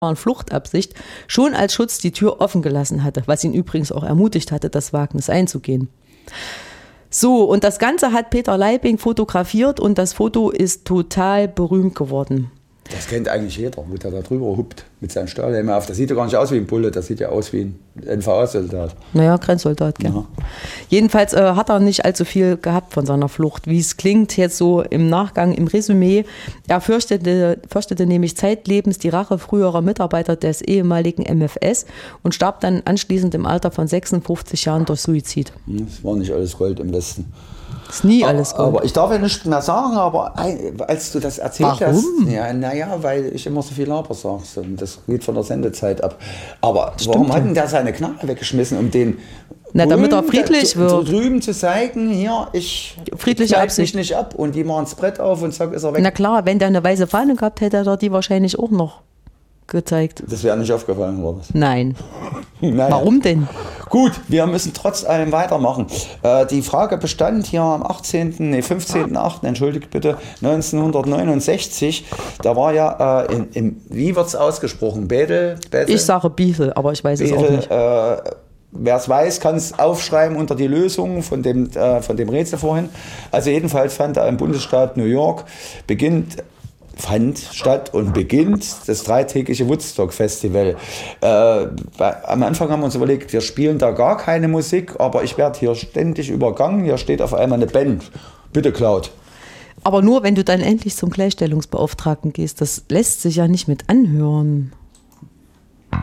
Fluchtabsicht schon als Schutz die Tür offen gelassen hatte, was ihn übrigens auch ermutigt hatte, das Wagnis einzugehen. So, und das Ganze hat Peter Leiping fotografiert und das Foto ist total berühmt geworden. Das kennt eigentlich jeder, wo der da drüber huppt mit seinem Stahlhelm auf. Das sieht ja gar nicht aus wie ein Bulle, das sieht ja aus wie ein NVA-Soldat. Naja, Grenzsoldat, gell? Ja. Jedenfalls hat er nicht allzu viel gehabt von seiner Flucht. Wie es klingt jetzt so im Nachgang, im Resümee. Er fürchtete nämlich zeitlebens die Rache früherer Mitarbeiter des ehemaligen MFS und starb dann anschließend im Alter von 56 Jahren durch Suizid. Das war nicht alles Gold im Westen. Ist nie alles gut. Aber ich darf ja nichts mehr sagen, aber als du das erzählt hast, weil ich immer so viel Laber sagst und das geht von der Sendezeit ab. Aber stimmt, warum hat denn der seine Knarre weggeschmissen, um den damit er friedlich wird. Drüben zu zeigen, hier, ich friedliche Absicht nicht ab und die machen das Brett auf und zack, ist er weg. Na klar, wenn der eine weiße Fahne gehabt hätte, hätte er die wahrscheinlich auch noch gezeigt. Das wäre nicht aufgefallen, oder was? Nein. Naja. Warum denn? Gut, wir müssen trotz allem weitermachen. Die Frage bestand hier am 15.8., entschuldigt bitte, 1969. Da war ja, wie wird es ausgesprochen? Bethel? Ich sage Bethel, aber ich weiß es auch nicht. Wer es weiß, kann es aufschreiben unter die Lösung von dem Rätsel vorhin. Also jedenfalls fand im Bundesstaat New York fand statt und beginnt das dreitägige Woodstock-Festival. Am Anfang haben wir uns überlegt, wir spielen da gar keine Musik, aber ich werde hier ständig übergangen. Hier steht auf einmal eine Band. Bitte, Claude. Aber nur, wenn du dann endlich zum Gleichstellungsbeauftragten gehst. Das lässt sich ja nicht mit anhören. I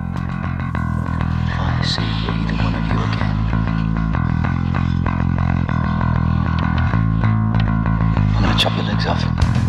see either one of you again. I'm gonna chop your legs off.